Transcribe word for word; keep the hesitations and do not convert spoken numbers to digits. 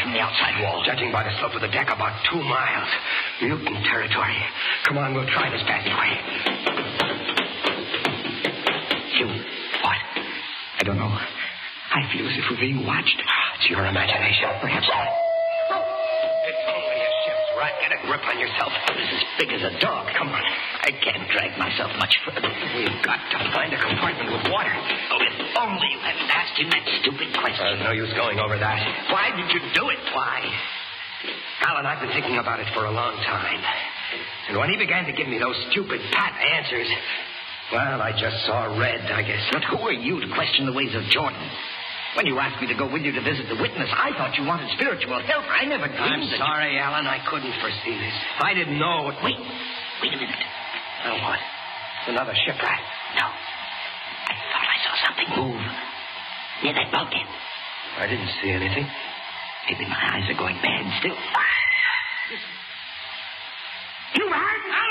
from the outside wall? Judging by the slope of the deck, about two miles. Mutant territory. Come on, we'll try this passageway. You. What? I don't know. I feel as if we're being watched. It's your imagination. Perhaps not. It's only a ship's rat. Get a grip on yourself. This is as big as a dog. Come on. I can't drag myself much further. We've got to find a compartment with water. Oh, if only you hadn't asked him that stupid question. There's no use going over that. Why did you do it? Why? Alan, I've been thinking about it for a long time. And when he began to give me those stupid pat answers, well, I just saw red, I guess. But who are you to question the ways of Jordan? When you asked me to go with you to visit the witness, I thought you wanted spiritual help. I never dreamed I'm that sorry, you... Alan. I couldn't foresee this. I didn't know it. Wait. Wait a minute. Now what? Another shipwreck? No. I thought I saw something move near that bulkhead. I didn't see anything. Maybe my eyes are going bad still. Listen. You heard?